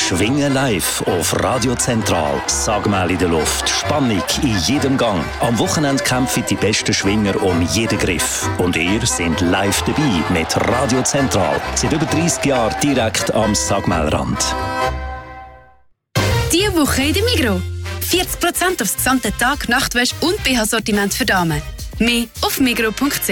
Schwingen live auf Radio Zentral. Sagmal in der Luft, Spannung in jedem Gang. Am Wochenende kämpfen die besten Schwinger um jeden Griff. Und ihr seid live dabei mit Radio Zentral. Seit über 30 Jahren direkt am Sagmalrand. Diese Woche in der Migros. 40% aufs gesamte Tag, Nachtwäsche und BH-Sortiment für Damen. Mehr auf migros.ch.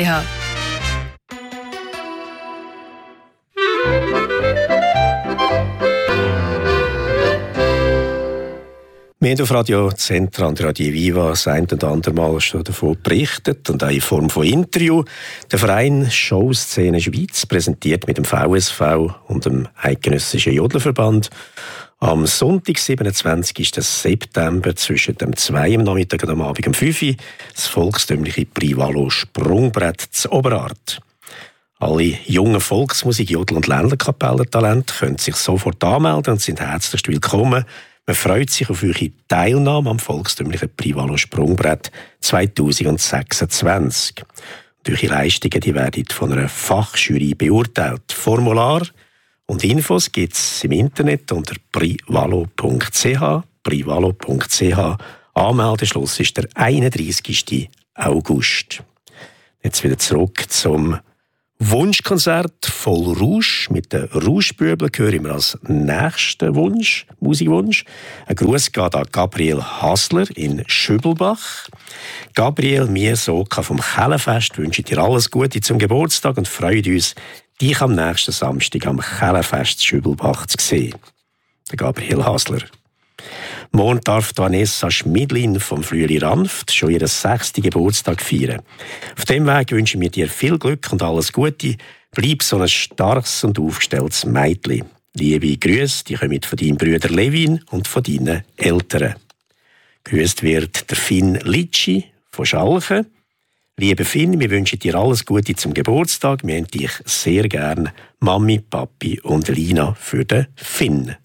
Wir haben auf Radio Zentral und Radio Viva das ein und andere Mal schon davon berichtet und auch in Form von Interview. Der Verein Showszene Schweiz präsentiert mit dem VSV und dem Eidgenössischen Jodlerverband am Sonntag, 27. September, zwischen dem 2 am Nachmittag und am Abend um 5 Uhr, das volkstümliche Privalo Sprungbrett zu Oberart. Alle jungen Volksmusik-, Jodel- und Ländlerkapellentalente können sich sofort anmelden und sind herzlichst willkommen. Man freut sich auf eure Teilnahme am volkstümlichen Privalo Sprungbrett 2026. Und eure Leistungen die werden von einer Fachjury beurteilt. Formular und Infos gibt es im Internet unter privalo.ch. Privalo.ch. Anmeldeschluss ist der 31. August. Jetzt wieder zurück zum Wunschkonzert voll Rouge. Mit den Rougebübeln hören wir als nächsten Wunsch, Musikwunsch. Ein Gruß geht an Gabriel Hasler in Schübelbach. Gabriel, mir Soka vom Kellenfest wünschen dir alles Gute zum Geburtstag und freuen uns, dich am nächsten Samstag am Kellenfest Schübelbach zu sehen. Der Gabriel Hasler. Morgen darf Vanessa Schmidlin vom Flüeli Ranft schon ihren 6. Geburtstag feiern. Auf dem Weg wünschen wir dir viel Glück und alles Gute. Bleib so ein starkes und aufgestelltes Mädchen. Liebe Grüße, die kommen von deinem Bruder Levin und von deinen Eltern. Grüßt wird der Finn Litschi von Schalchen. Lieber Finn, wir wünschen dir alles Gute zum Geburtstag. Wir haben dich sehr gern, Mami, Papi und Lina für den Finn.